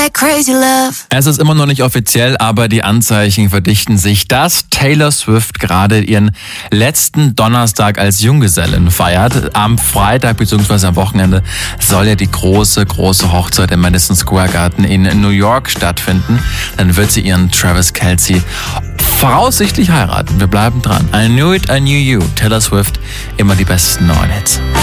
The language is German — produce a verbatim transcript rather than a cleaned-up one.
Crazy Love. Es ist immer noch nicht offiziell, aber die Anzeichen verdichten sich, dass Taylor Swift gerade ihren letzten Donnerstag als Junggesellin feiert. Am Freitag bzw. am Wochenende soll ja die große, große Hochzeit im Madison Square Garden in New York stattfinden. Dann wird sie ihren Travis Kelce voraussichtlich heiraten. Wir bleiben dran. I knew it, I knew you. Taylor Swift, immer die besten neuen Hits.